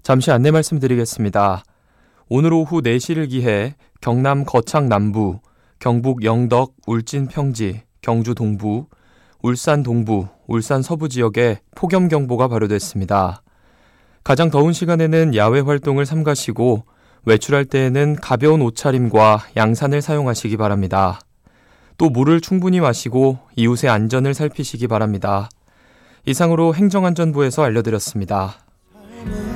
잠시 안내 말씀드리겠습니다. 오늘 오후 4시를 기해 경남 거창 남부, 경북 영덕, 울진 평지, 경주 동부, 울산 동부, 울산 서부 지역에 폭염경보가 발효됐습니다. 가장 더운 시간에는 야외 활동을 삼가시고 외출할 때에는 가벼운 옷차림과 양산을 사용하시기 바랍니다. 또 물을 충분히 마시고 이웃의 안전을 살피시기 바랍니다. 이상으로 행정안전부에서 알려드렸습니다.